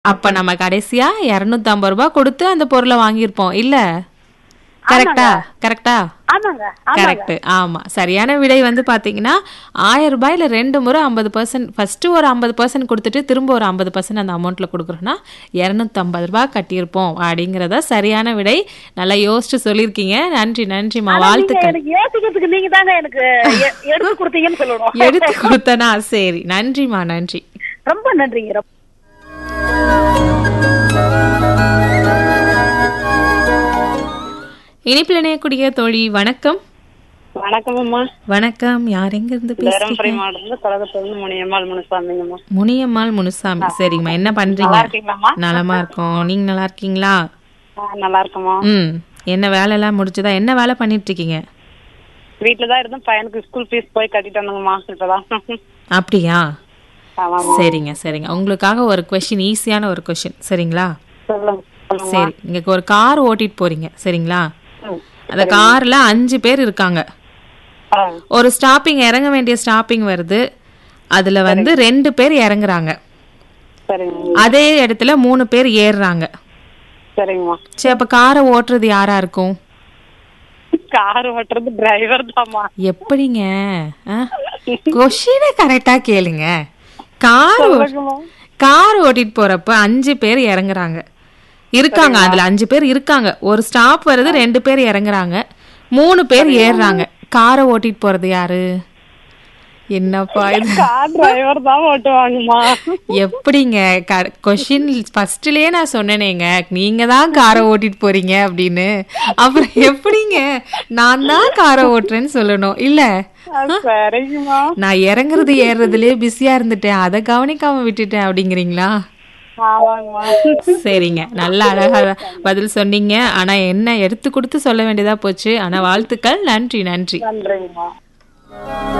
அப்ப நம்ம கடைசியா 250 ரூபாய் கொடுத்து அந்த பொருளை வாங்கியிருப்போம் இல்ல? கரெக்டா? கரெக்டா? ஆமாங்க ஆமாங்க கரெக்ட். ஆமா, சரியான விடை வந்து பாத்தீங்கன்னா 1000 ரூபாயில 2 முறை 50%, ஃபர்ஸ்ட் ஒரு 50% கொடுத்துட்டு திரும்ப ஒரு 50% அந்த அமௌண்ட்ல கொடுக்குறோம்னா 250 ரூபாய் கட்டியிருப்போம் அப்படிங்கறத சரியான விடை. நல்லா யோசிச்சு சொல்லியிருக்கீங்க. நன்றி நன்றிமா, ஆனா நீங்க வாழ்த்துக்கள். எனக்கு யோசிக்கிறதுக்கு நீங்க தாங்க எனக்கு எடுத்து கொடுத்தீங்கன்னு சொல்லணும். எடுத்து கொடுத்தனா? சரி, நன்றிமா, நன்றி. ரொம்ப நன்றிங்க. இனிப்பில் இணையக்கூடிய தோழி வணக்கம். வணக்கம் அம்மா. வணக்கம், யார் எங்க இருந்து தருமபுரி பேசுறீங்க? மாவட்டத்துல கழகத்துல முனியம்மாள் முனுசாமிங்கம்மா. முனியம்மாள் முனுசாமி. சரிங்கம்மா, என்ன பண்றீங்க? நல்லா இருக்கீங்களாம்மா? நலமா இருக்கோம், நீங்க நல்லா இருக்கீங்களா? நல்லா இருக்கம்மா. என்ன வேலை எல்லாம் முடிச்சுதா? என்ன வேலை பண்ணிட்டு இருக்கீங்க? வீட்டுலதான் இருந்தும் பையனுக்கு ஸ்கூல் ஃபீஸ் போய் கட்டிட்டு வந்தோங்கம்மா இப்பதான். அப்படியா? ஆமாம்மா. சரிங்க சரிங்க, உங்களுக்காக ஒரு கொஸ்டின், ஈஸியான ஒரு கொஸ்டின், சரிங்களா? சொல்லுங்க சொல்லுங்கம்மா. சரி, நீங்க ஒரு கார் ஓட்டிட்டு போறீங்க, சரிங்களா? ம், அந்த கார்ல 5 பேர் இருக்காங்க. ஆ, ஒரு ஸ்டாப்பிங், இறங்க வேண்டிய ஸ்டாப்பிங் வருது. அதுல வந்து 2 பேர் இறங்குறாங்க. சரிங்க அதே இடத்துல 3 பேர் ஏறுறாங்க. சரிங்கம்மா. சரி, அப்ப காரை ஓட்டுறது யாரா இருக்கும்? கார் ஓட்டுறது டிரைவர் தாம்மா. எப்படிங்க? கொஸ்டினை கரெக்டா கேளுங்க. கார் சொல்லுங்கம்மா. கார் ஓட்டிட்டு போறப்ப 5 பேர் இறங்குறாங்க இருக்காங்க. அதுல 5 பேர் இருக்காங்க. ஒரு ஸ்டாப் வருது, 2 பேர் இறங்குறாங்க, 3 பேர் ஏறுறாங்க. காரை ஓட்டிட்டு போறது யாரு? என்னப்பா இது? கார் டிரைவர் தான் ஓட்டுவாங்கம்மா. எப்படிங்க? கொஸ்டின் ஃபர்ஸ்ட்லயே நான் சொன்னேனேங்க, நீங்க தான் காரை ஓட்டிட்டு போறீங்க அப்படின்னு. அப்புறம் எப்படிங்க நான் தான் காரை ஓட்டுறேன்னு சொல்லணும் இல்ல? சரிங்கம்மா. நான் இறங்குறது ஏறுறதுலயே பிஸியா இருந்துட்டேன், அதை கவனிக்காம விட்டுட்டேன் அப்படிங்கிறீங்களா? ஆமாங்கம்மா. சரிங்க, நல்ல அழகா பதில் சொன்னீங்க. ஆனா என்ன எடுத்து கொடுத்து சொல்ல வேண்டியதா போச்சு. ஆனா வாழ்த்துக்கள், நன்றி நன்றி. நன்றிங்கம்மா.